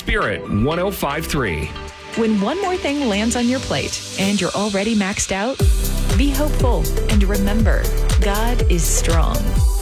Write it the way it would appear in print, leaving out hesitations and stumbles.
Spirit 1053. When one more thing lands on your plate and you're already maxed out, be hopeful and remember, God is strong.